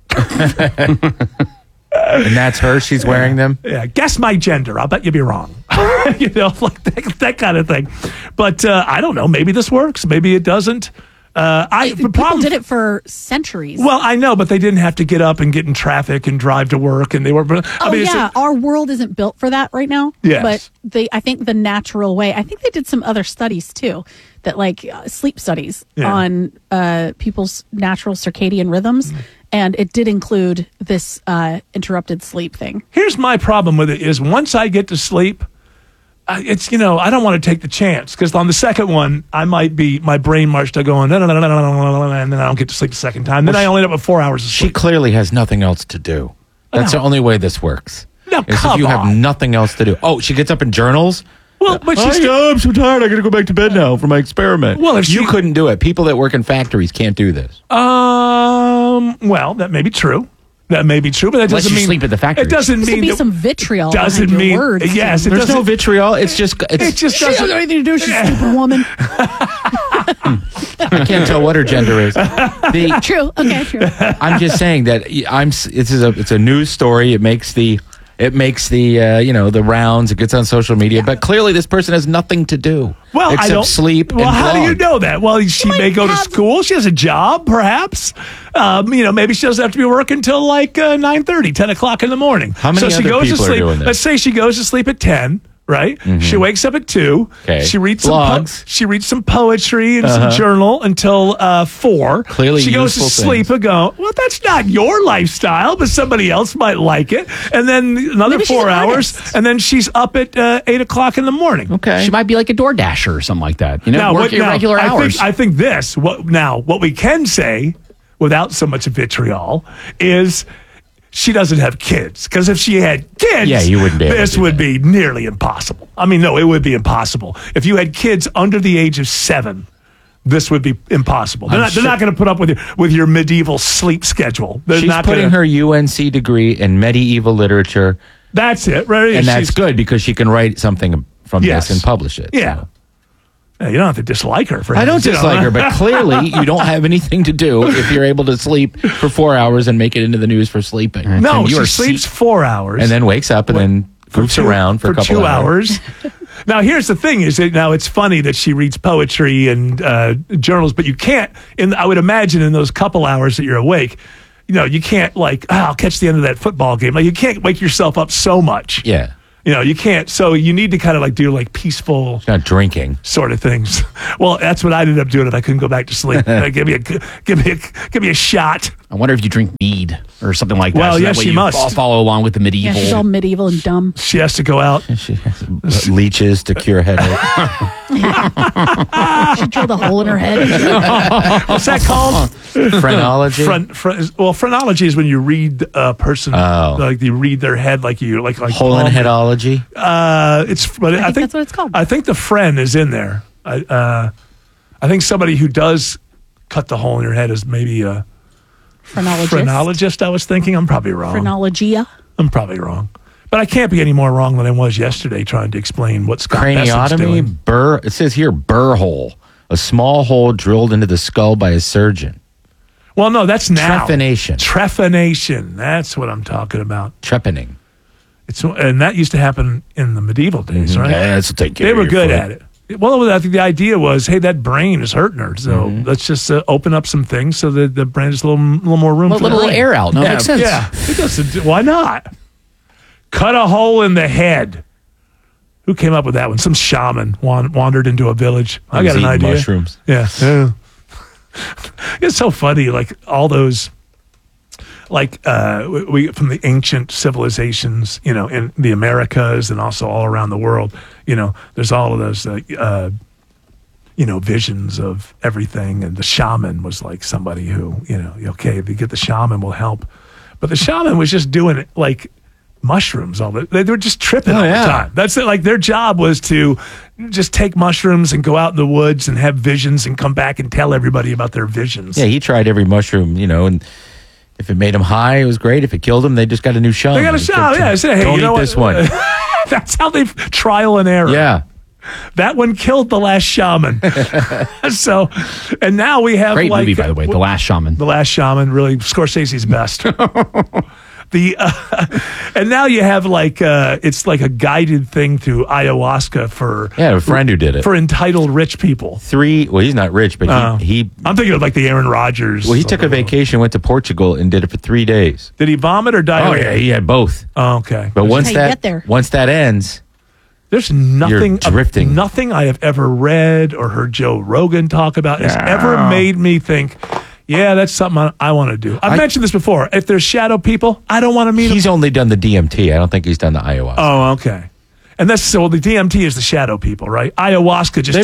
And that's her? She's wearing them? Yeah, guess my gender. I'll bet you'll be wrong. Like that kind of thing. But I don't know. Maybe this works. Maybe it doesn't. People did it for centuries. Well, I know, but they didn't have to get up and get in traffic and drive to work, and they were. Our world isn't built for that right now. Yes. But I think the natural way. I think they did some other studies too, that sleep studies on people's natural circadian rhythms, and it did include this interrupted sleep thing. Here's my problem with it: is once I get to sleep. It's, I don't want to take the chance because on the second one, my brain might start going, and then I don't get to sleep the second time. Then I only end up with 4 hours of sleep. She clearly has nothing else to do. That's the only way this works. No, if you have nothing else to do. Oh, she gets up and journals? Well, but I'm so tired. I got to go back to bed now for my experiment. Well, if you couldn't do it, people that work in factories can't do this. Well, that may be true. That may be true, but that doesn't mean sleep at the factory. It doesn't mean be some vitriol. Doesn't behind mean your words. Yes, there's no vitriol. It's just she doesn't have anything to do. She's a stupid woman. I can't tell what her gender is. True. Okay. True. I'm just saying that it's a news story. It makes the the rounds. It gets on social media, but clearly this person has nothing to do except sleep. Well, and how blog. do you know that? Well, she may go to school. She has a job, perhaps. Maybe she doesn't have to be working until 9:30, 10 o'clock in the morning. How many so other she goes people to sleep. are doing this? Let's say she goes to sleep at 10. Right? Mm-hmm. She wakes up at 2. Okay. She reads Blogs. she reads some poetry and some journal until 4. Clearly she goes to sleep and go, well, that's not your lifestyle, but somebody else might like it. And then another 4 hours, and then she's up at 8 o'clock in the morning. Okay. She might be like a Door Dasher or something like that. Work irregular hours. I think what we can say without so much vitriol is she doesn't have kids, because if she had kids, you wouldn't be able this would be nearly impossible. I mean, no, it would be impossible. If you had kids under the age of 7, this would be impossible. They're not going to put up with your medieval sleep schedule. She's putting her UNC degree in medieval literature. That's it, right? And that's good because she can write something from this and publish it. Yeah. So. Yeah, you don't have to dislike her for I don't dislike her, but clearly you don't have anything to do if you're able to sleep for 4 hours and make it into the news for sleeping. No, she sleeps 4 hours. And then wakes up and then goofs around for a couple 2 hours. Now, here's the thing: now it's funny that she reads poetry and journals, but you can't. I would imagine in those couple hours that you're awake, you can't I'll catch the end of that football game. You can't wake yourself up so much. Yeah. You can't. So you need to kind of do peaceful, not drinking sort of things. Well, that's what I ended up doing if I couldn't go back to sleep. Give me a shot. I wonder if you drink mead or something like that. Well, so yes, that way she you must follow along with the medieval. Yeah, she's all medieval and dumb. She has to go out. She has leeches to cure headache. She drilled a hole in her head. What's that called? Phrenology. Phrenology is when you read a person, you read their head, like hole in headology. I think that's what it's called. I think the phren is in there. I think somebody who does cut the hole in your head is maybe a phrenologist. I was thinking. I'm probably wrong. Phrenologia. I'm probably wrong. But I can't be any more wrong than I was yesterday trying to explain what Scott Bessett's doing. It says here burr hole, a small hole drilled into the skull by a surgeon. Well, no, that's now. Trephination. Trephination. That's what I'm talking about. Trepanning. And that used to happen in the medieval days, right? Yeah, that's take care They of were your good foot. at it. Well, I think the idea was, hey, that brain is hurting her, so let's just open up some things so that the brain has a little more room for little air out. No, makes sense. Yeah, it doesn't. Why not? Cut a hole in the head. Who came up with that one? Some shaman wandered into a village. I got an idea. Mushrooms. Yeah. It's so funny, all those. We from the ancient civilizations, in the Americas and also all around the world, there's all of those, visions of everything. And the shaman was somebody who, okay, if you get the shaman will help. But the shaman was just doing it mushrooms they were just tripping all the time. That's it. Their job was to just take mushrooms and go out in the woods and have visions and come back and tell everybody about their visions. Yeah, he tried every mushroom, and if it made him high, it was great. If it killed him, they just got a new shum. They got a shum, yeah. Say, hey, don't eat this one. That's how they trial and error. Yeah. That one killed the last shaman. So, and now we have great movie, by the way, The Last Shaman. The Last Shaman, really, Scorsese's best. And now you have it's like a guided thing through ayahuasca for a friend who did it for entitled rich people. Well, he's not rich, but he I'm thinking of the Aaron Rodgers. Well, he took a vacation, went to Portugal, and did it for 3 days. Did he vomit or diarrhea? Oh yeah, he had both. Oh, okay. But once that ends, there's nothing you're drifting. Nothing I have ever read or heard Joe Rogan talk about has ever made me think, yeah, that's something I want to do. I've mentioned this before. If there's shadow people, I don't want to meet them. He's only done the DMT. I don't think he's done the ayahuasca. Oh, okay. And that's the DMT is the shadow people, right? Ayahuasca just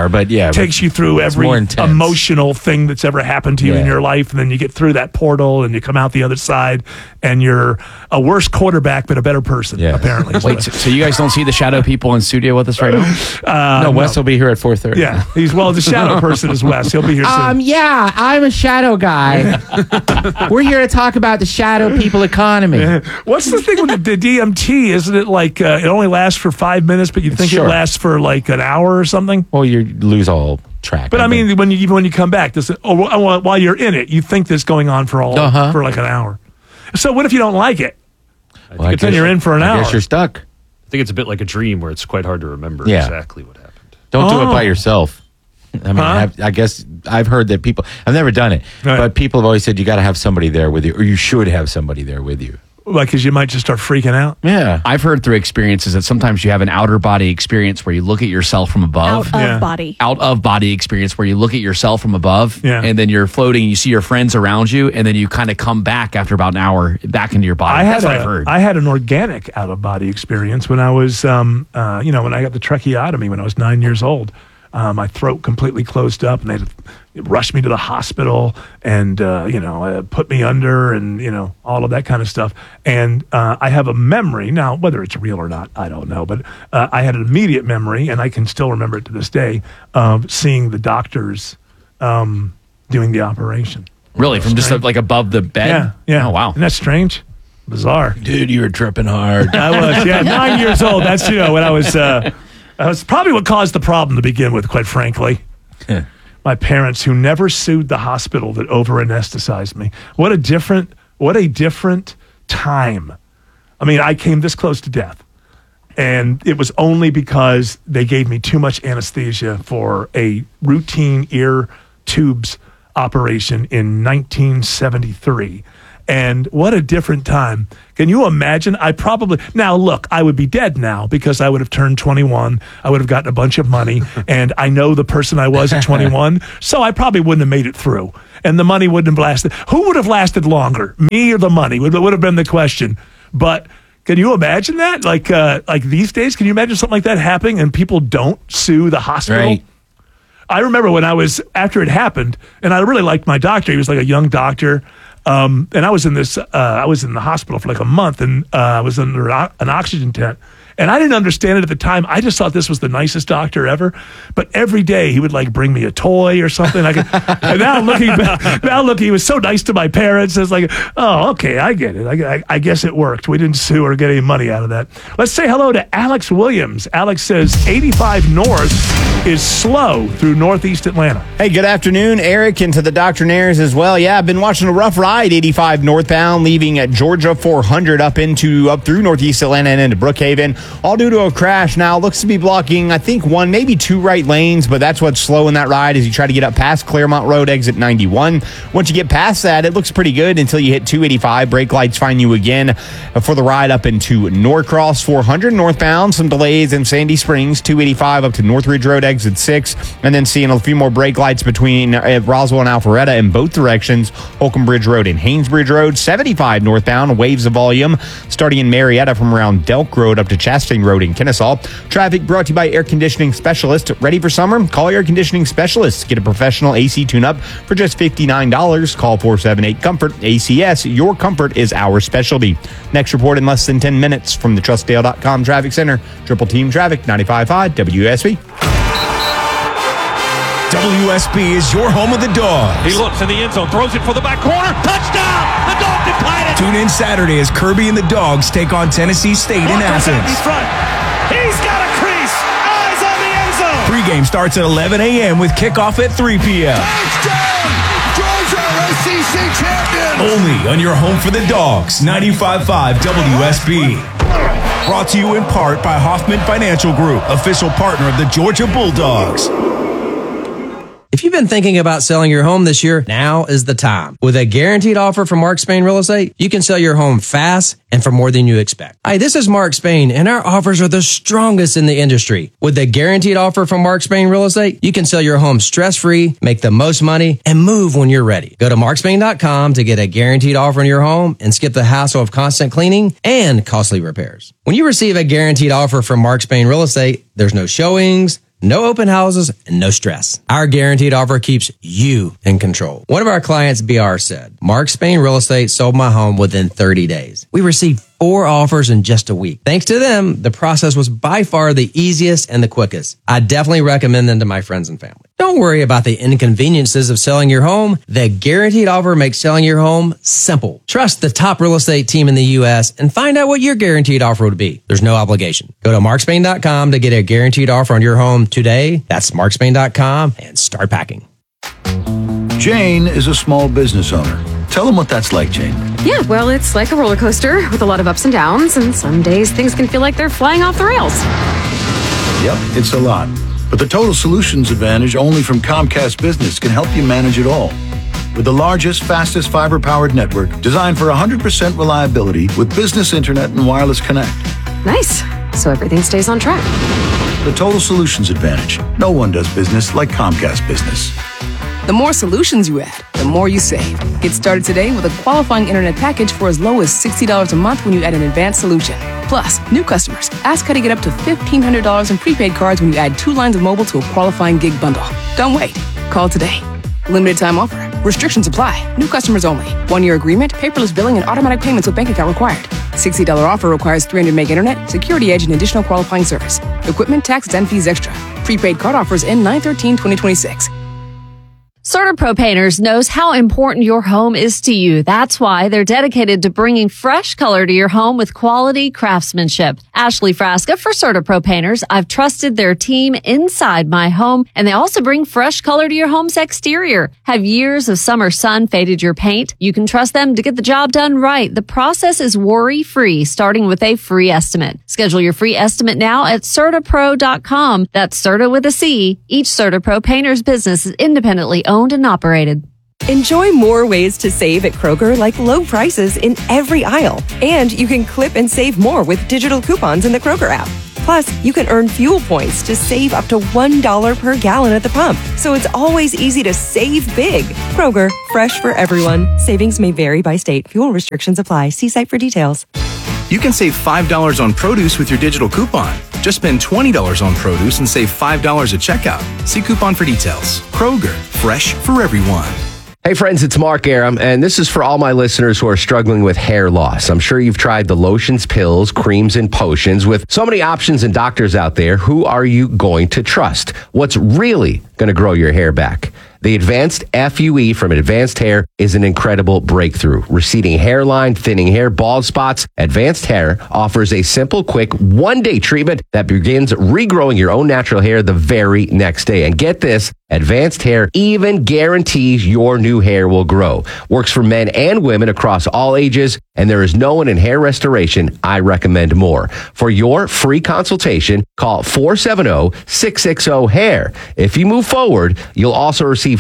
takes you through every emotional thing that's ever happened to you in your life, and then you get through that portal and you come out the other side, and you're a worse quarterback but a better person. Apparently. Wait, so you guys don't see the shadow people in studio with us right now? No, Wes will be here at 4:30. Yeah, the shadow person is Wes. He'll be here soon. Yeah, I'm a shadow guy. We're here to talk about the shadow people economy. What's the thing with the DMT? Isn't it it only lasts for 5 minutes, but you think it lasts for an hour or something? Well, you lose all track. But I mean, when you come back, while you're in it, you think this going on for an hour. So what if you don't like it? Then you're in for an hour. I guess you're stuck. I think it's a bit like a dream where it's quite hard to remember exactly what happened. Don't do it by yourself. I mean, I guess I've heard that people, I've never done it, but people have always said you got to have somebody there with you, or you should have somebody there with you. Because you might just start freaking out. Yeah. I've heard through experiences that sometimes you have an outer body experience where you look at yourself from above. Out of body experience where you look at yourself from above. Yeah. And then you're floating and you see your friends around you. And then you kind of come back after about an hour back into your body. That's what I've heard. I had an organic out of body experience when I was, when I got the tracheotomy when I was 9 years old. My throat completely closed up, and they rushed me to the hospital and, put me under and, all of that kind of stuff. And I have a memory, now, whether it's real or not, I don't know, but I had an immediate memory, and I can still remember it to this day, of seeing the doctors doing the operation. Really? From just like above the bed? Yeah. Oh, wow. Isn't that strange? Bizarre. Dude, you were tripping hard. I was, 9 years old. That's, when I was probably what caused the problem to begin with, quite frankly. My parents, who never sued the hospital that over-anesthetized me. What a different time. I mean, I came this close to death. And it was only because they gave me too much anesthesia for a routine ear tubes operation in 1973. And what a different time. Can you imagine? Now look, I would be dead now because I would have turned 21. I would have gotten a bunch of money, and I know the person I was at 21, so I probably wouldn't have made it through. And the money wouldn't have lasted. Who would have lasted longer, me or the money? Would have been the question. But can you imagine that? Like these days, can you imagine something like that happening and people don't sue the hospital? Right. I remember after it happened, and I really liked my doctor. He was like a young doctor. And I was in the hospital for like a month, and I was under an oxygen tent. And I didn't understand it at the time. I just thought this was the nicest doctor ever. But every day he would like bring me a toy or something. And now looking back, he was so nice to my parents. It's like, oh, okay, I get it. I guess it worked. We didn't sue or get any money out of that. Let's say hello to Alex Williams. Alex says 85 North is slow through Northeast Atlanta. Hey, good afternoon, Eric, and to the Doctrinaires as well. Yeah, I've been watching a rough ride, 85 northbound, leaving at Georgia 400 up through Northeast Atlanta and into Brookhaven. All due to a crash. Now, looks to be blocking, I think, one, maybe two right lanes, but that's what's slow in that ride as you try to get up past Claremont Road, exit 91. Once you get past that, it looks pretty good until you hit 285. Brake lights find you again for the ride up into Norcross. 400 northbound, some delays in Sandy Springs, 285 up to Northridge Road, exit 6, and then seeing a few more brake lights between Roswell and Alpharetta in both directions, Holcomb Bridge Road and Haynesbridge Road. 75 northbound, waves of volume, starting in Marietta from around Delk Road up to Chastity Road in Kennesaw. Traffic brought to you by Air Conditioning Specialist. Ready for summer? Call Air Conditioning Specialists. Get a professional AC tune-up for just $59. Call 478-COMFORT. ACS, your comfort is our specialty. Next report in less than 10 minutes from the TrustDale.com Traffic Center. Triple Team Traffic, 95.5 WSB. WSB is your home of the Dogs. He looks in the end zone, throws it for the back corner. Touchdown! The Dogs have tied it! Tune in Saturday as Kirby and the Dogs take on Tennessee State in Athens. He's got a crease. Eyes on the end zone. Pregame starts at 11 a.m. with kickoff at 3 p.m. Touchdown! Georgia, SEC champion! Only on your home for the Dogs, 95.5 WSB. Brought to you in part by Hoffman Financial Group, official partner of the Georgia Bulldogs. If you've been thinking about selling your home this year, now is the time. With a guaranteed offer from Mark Spain Real Estate, you can sell your home fast and for more than you expect. Hi, this is Mark Spain, and our offers are the strongest in the industry. With a guaranteed offer from Mark Spain Real Estate, you can sell your home stress-free, make the most money, and move when you're ready. Go to markspain.com to get a guaranteed offer on your home and skip the hassle of constant cleaning and costly repairs. When you receive a guaranteed offer from Mark Spain Real Estate, there's no showings, no open houses, and no stress. Our guaranteed offer keeps you in control. One of our clients, BR, said, Mark Spain Real Estate sold my home within 30 days. We received 4 offers in just a week. Thanks to them, the process was by far the easiest and the quickest. I definitely recommend them to my friends and family. Don't worry about the inconveniences of selling your home. The guaranteed offer makes selling your home simple. Trust the top real estate team in the U.S. and find out what your guaranteed offer would be. There's no obligation. Go to markspain.com to get a guaranteed offer on your home today. That's markspain.com and start packing. Jane is a small business owner. Tell them what that's like, Jane. Yeah, well, it's like a roller coaster with a lot of ups and downs, and some days things can feel like they're flying off the rails. Yep, it's a lot. But the Total Solutions Advantage only from Comcast Business can help you manage it all. With the largest, fastest fiber-powered network designed for 100% reliability with business internet and wireless connect. Nice. So everything stays on track. The Total Solutions Advantage. No one does business like Comcast Business. The more solutions you add, the more you save. Get started today with a qualifying internet package for as low as $60 a month when you add an advanced solution. Plus, new customers, ask how to get up to $1,500 in prepaid cards when you add 2 lines of mobile to a qualifying gig bundle. Don't wait. Call today. Limited time offer. Restrictions apply. New customers only. 1-year agreement, paperless billing, and automatic payments with bank account required. $60 offer requires 300 meg internet, security edge, and additional qualifying service. Equipment, taxes, and fees extra. Prepaid card offers end 9/13/2026. CertaPro Painters knows how important your home is to you. That's why they're dedicated to bringing fresh color to your home with quality craftsmanship. Ashley Frasca for CertaPro Painters. I've trusted their team inside my home, and they also bring fresh color to your home's exterior. Have years of summer sun faded your paint? You can trust them to get the job done right. The process is worry-free, starting with a free estimate. Schedule your free estimate now at CertaPro.com. That's Certa with a C. Each CertaPro Painters business is independently owned and operated. Enjoy more ways to save at Kroger, like low prices in every aisle. And you can clip and save more with digital coupons in the Kroger app. Plus, you can earn fuel points to save up to $1 per gallon at the pump. So it's always easy to save big. Kroger, fresh for everyone. Savings may vary by state. Fuel restrictions apply. See site for details. You can save $5 on produce with your digital coupon. Just spend $20 on produce and save $5 at checkout. See coupon for details. Kroger, fresh for everyone. Hey friends, it's Mark Aram, and this is for all my listeners who are struggling with hair loss. I'm sure you've tried the lotions, pills, creams, and potions. With so many options and doctors out there, who are you going to trust? What's really going to grow your hair back? The Advanced FUE from Advanced Hair is an incredible breakthrough. Receding hairline, thinning hair, bald spots. Advanced Hair offers a simple, quick, one-day treatment that begins regrowing your own natural hair the very next day. And get this, Advanced Hair even guarantees your new hair will grow. Works for men and women across all ages, and there is no one in hair restoration I recommend more. For your free consultation, call 470-660-HAIR. If you move forward, you'll also receive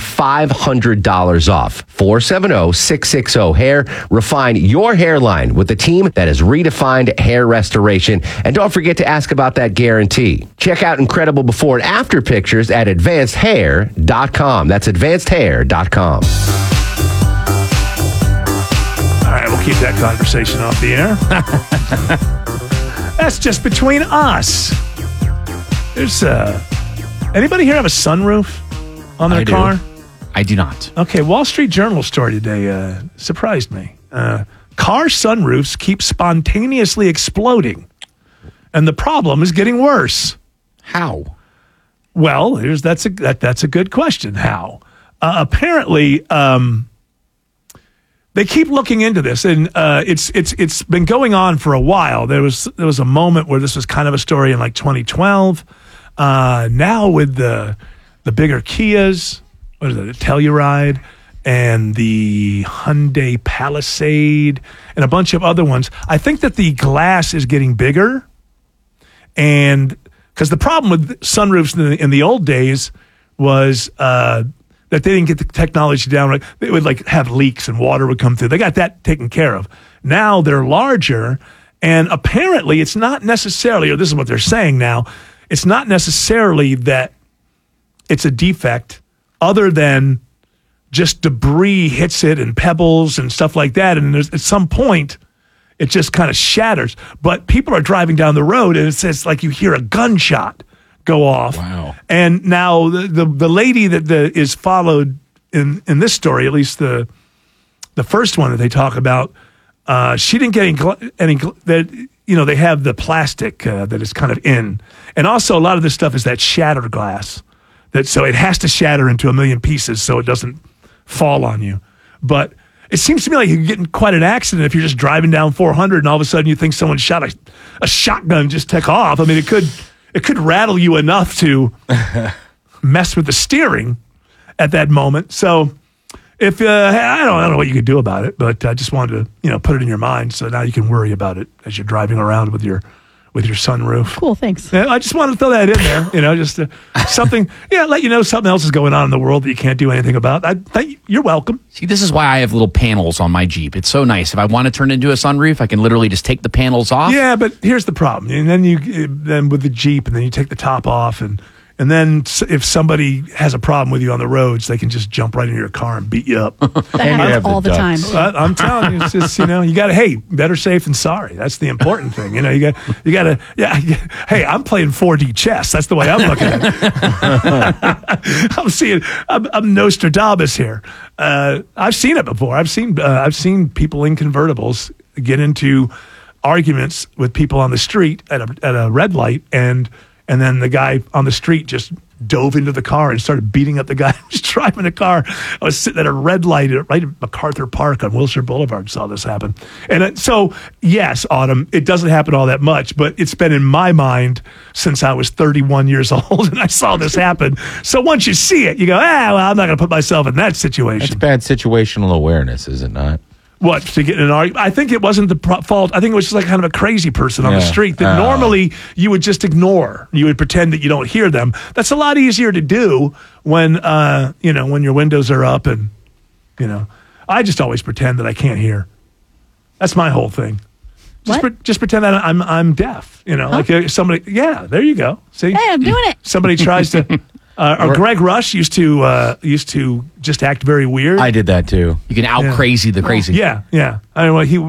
$500 off. 470-660-HAIR. Refine your hairline with a team that has redefined hair restoration. And don't forget to ask about that guarantee. Check out incredible before and after pictures at advancedhair.com. That's advancedhair.com. All right, we'll keep that conversation off the air. That's just between us. There's anybody here have a sunroof on their car? I do not. Okay, Wall Street Journal story today surprised me. Car sunroofs keep spontaneously exploding, and the problem is getting worse. How? Well, that's a good question. How? Apparently, they keep looking into this, and it's been going on for a while. There was a moment where this was kind of a story in like 2012. Now with the bigger Kias, what is it, the Telluride, and the Hyundai Palisade, and a bunch of other ones, I think that the glass is getting bigger. And because the problem with sunroofs in the old days was that they didn't get the technology down right. They would like have leaks and water would come through. They got that taken care of. Now they're larger, and apparently it's not necessarily, or this is what they're saying now, it's not necessarily that it's a defect other than just debris hits it and pebbles and stuff like that. And at some point, it just kind of shatters. But people are driving down the road, and it's like you hear a gunshot go off. Wow. And now the lady that is followed in this story, at least the first one that they talk about, she didn't get any that, you know, they have the plastic that is kind of in. And also a lot of this stuff is that shattered glass. So it has to shatter into a million pieces so it doesn't fall on you. But it seems to me like you can get in quite an accident if you're just driving down 400 and all of a sudden you think someone shot a shotgun just took off. I mean, it could rattle you enough to mess with the steering at that moment. So if I don't know what you could do about it, but I just wanted to put it in your mind so now you can worry about it as you're driving around with your sunroof. Cool, thanks. Yeah, I just wanted to throw that in there, just something, let you know something else is going on in the world that you can't do anything about. You're welcome. See, this is why I have little panels on my Jeep. It's so nice. If I want to turn it into a sunroof, I can literally just take the panels off. Yeah, but here's the problem. And then with the Jeep, and then you take the top off, and then if somebody has a problem with you on the roads, they can just jump right into your car and beat you up. That happens all the time. I'm telling you, it's just, you got to, better safe than sorry. That's the important thing. You got to, hey, I'm playing 4D chess. That's the way I'm looking at it. I'm Nostradamus here. I've seen it before. I've seen people in convertibles get into arguments with people on the street at a red light, and And then the guy on the street just dove into the car and started beating up the guy who was driving the car. I was sitting at a red light right at MacArthur Park on Wilshire Boulevard, saw this happen. And so, yes, Autumn, it doesn't happen all that much, but it's been in my mind since I was 31 years old and I saw this happen. So once you see it, you go, well, I'm not going to put myself in that situation. That's bad situational awareness, is it not? What, to get in an argument? I think it wasn't the fault. I think it was just like kind of a crazy person on the street that normally you would just ignore. You would pretend that you don't hear them. That's a lot easier to do when, when your windows are up and, I just always pretend that I can't hear. That's my whole thing. Just pretend that I'm deaf. Like somebody. Yeah, there you go. See, hey, I'm doing it. Somebody tries to. Or Greg Rush used to just act very weird. I did that too. You can out crazy the crazy. Yeah. I mean,